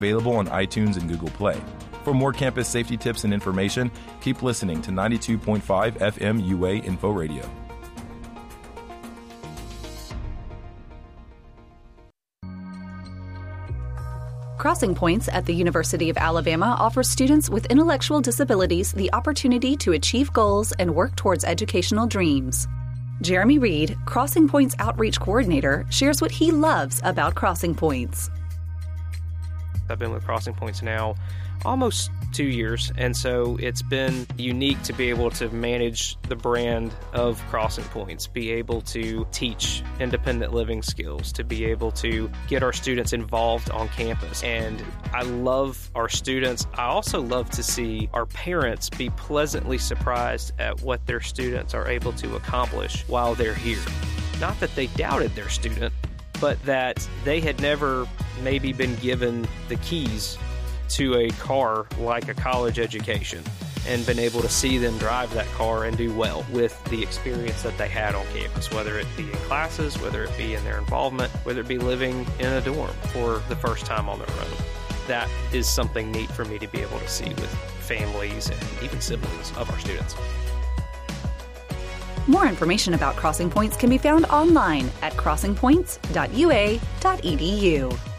Available on iTunes and Google Play. For more campus safety tips and information, keep listening to 92.5 FM UA Info Radio. Crossing Points at the University of Alabama offers students with intellectual disabilities the opportunity to achieve goals and work towards educational dreams. Jeremy Reed, Crossing Points Outreach Coordinator, shares what he loves about Crossing Points. I've been with Crossing Points now almost 2 years, and so it's been unique to be able to manage the brand of Crossing Points, be able to teach independent living skills, to be able to get our students involved on campus. And I love our students. I also love to see our parents be pleasantly surprised at what their students are able to accomplish while they're here. Not that they doubted their student, but that they had never maybe been given the keys to a car like a college education and been able to see them drive that car and do well with the experience that they had on campus, whether it be in classes, whether it be in their involvement, whether it be living in a dorm for the first time on their own. That is something neat for me to be able to see with families and even siblings of our students. More information about Crossing Points can be found online at crossingpoints.ua.edu.